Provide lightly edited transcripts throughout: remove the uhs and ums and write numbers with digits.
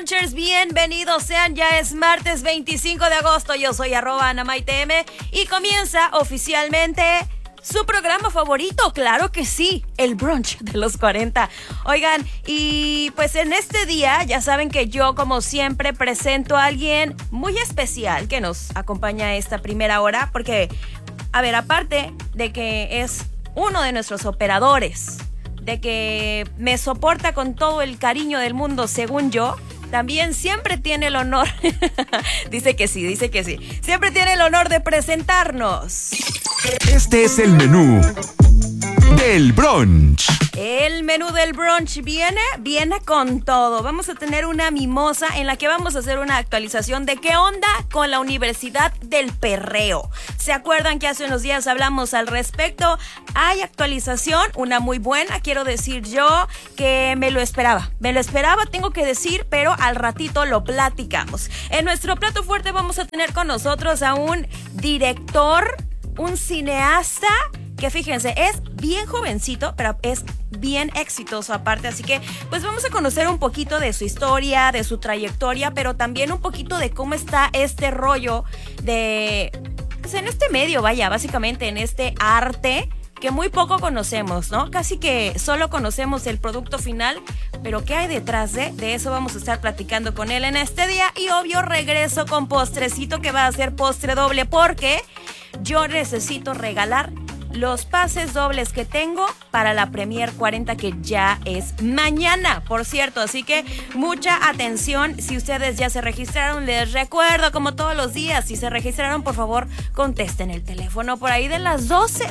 brunchers, bienvenidos sean, ya es martes 25 de agosto, yo soy @AnaMaiteM y comienza oficialmente su programa favorito, claro que sí, el brunch de los 40. Oigan, y pues en este día ya saben que yo como siempre presento a alguien muy especial que nos acompaña esta primera hora, porque, a ver, aparte de que es uno de nuestros operadores, de que me soporta con todo el cariño del mundo, según yo, también siempre tiene el honor, dice que sí, siempre tiene el honor de presentarnos. Este es el menú del brunch. El menú del brunch viene con todo. Vamos a tener una mimosa en la que vamos a hacer una actualización de qué onda con la Universidad del Perreo. ¿Se acuerdan que hace unos días hablamos al respecto? Hay actualización, una muy buena, quiero decir yo que me lo esperaba, tengo que decir, pero al ratito lo platicamos. En nuestro plato fuerte vamos a tener con nosotros a un director, un cineasta, que fíjense, es bien jovencito, pero es bien exitoso aparte, así que pues vamos a conocer un poquito de su historia, de su trayectoria, pero también un poquito de cómo está este rollo de, pues en este medio, vaya, básicamente en este arte que muy poco conocemos, ¿no? Casi que solo conocemos el producto final, pero ¿qué hay detrás de eso? Vamos a estar platicando con él en este día y obvio regreso con postrecito que va a ser postre doble porque yo necesito regalar los pases dobles que tengo para la Premier 40 que ya es mañana, por cierto, así que mucha atención. Si ustedes ya se registraron, les recuerdo como todos los días, si se registraron, por favor contesten el teléfono por ahí de las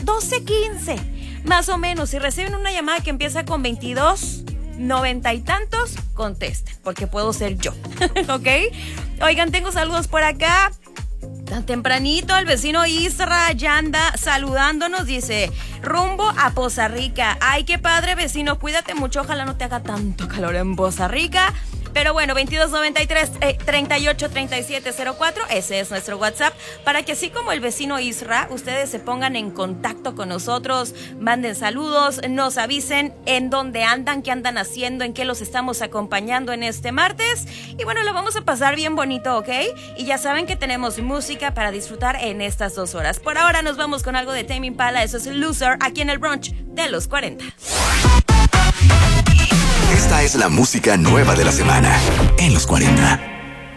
12:15 más o menos. Si reciben una llamada que empieza con 2290 y tantos, contesten, porque puedo ser yo. ¿Ok? Oigan, tengo saludos por acá. Tan tempranito el vecino Isra ya anda saludándonos, dice, rumbo a Poza Rica. Ay, qué padre, vecino, cuídate mucho, ojalá no te haga tanto calor en Poza Rica. Pero bueno, 2293 383704, ese es nuestro WhatsApp, para que así como el vecino Isra, ustedes se pongan en contacto con nosotros, manden saludos, nos avisen en dónde andan, qué andan haciendo, en qué los estamos acompañando en este martes. Y bueno, lo vamos a pasar bien bonito, ¿ok? Y ya saben que tenemos música para disfrutar en estas 2 horas. Por ahora nos vamos con algo de Tame Impala, eso es Loser, aquí en el brunch de los 40. Esta es la música nueva de la semana en los 40.